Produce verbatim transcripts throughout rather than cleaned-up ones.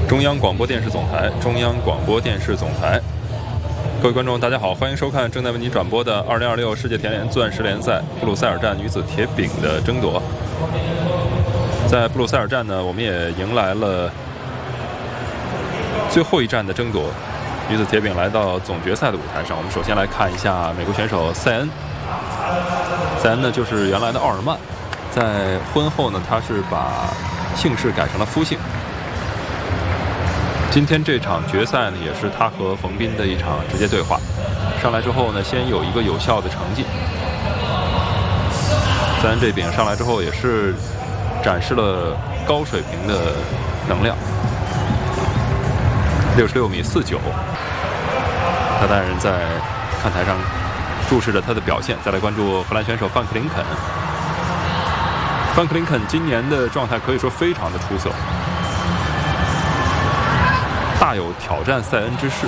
中央广播电视总台，中央广播电视总台。各位观众，大家好，欢迎收看正在为您转播的二零二六世界田联钻石联赛布鲁塞尔站女子铁饼的争夺。在布鲁塞尔站呢，我们也迎来了最后一站的争夺。女子铁饼来到总决赛的舞台上，我们首先来看一下美国选手塞恩。塞恩呢，就是原来的奥尔曼，在婚后呢，他是把姓氏改成了夫姓。今天这场决赛呢，也是他和冯彬的一场直接对话。上来之后呢，先有一个有效的成绩。塞恩这饼上来之后，也是展示了高水平的能量，六十六米四九。他当然在看台上注视着他的表现。再来关注荷兰选手范克林肯。范克林肯今年的状态可以说非常的出色，大有挑战塞恩之势。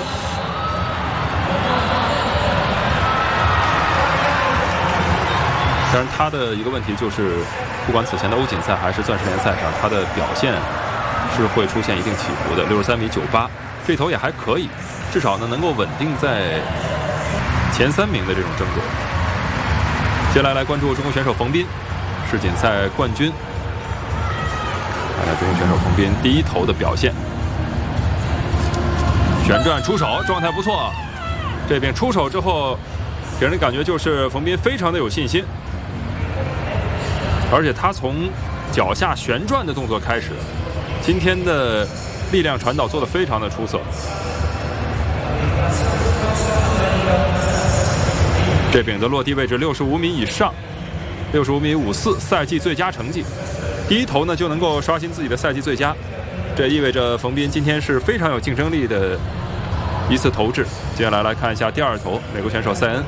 当然，他的一个问题就是，不管此前的欧锦赛还是钻石联赛上，他的表现是会出现一定起伏的。六十三米九八，这头也还可以，至少呢能够稳定在前三名的这种争夺。接下来来关注中国选手冯彬，世锦赛冠军。看看中国选手冯彬第一头的表现。旋转出手，状态不错。这边出手之后，给人的感觉就是冯彬非常的有信心，而且他从脚下旋转的动作开始，今天的力量传导做得非常的出色。这饼的落地位置六十五米以上，六十五米五四，赛季最佳成绩。第一头呢就能够刷新自己的赛季最佳，这意味着冯彬今天是非常有竞争力的一次投掷。接下来来看一下第二头，美国选手塞恩，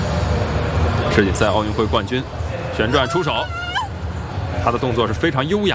世锦赛奥运会冠军，旋转出手，他的动作是非常优雅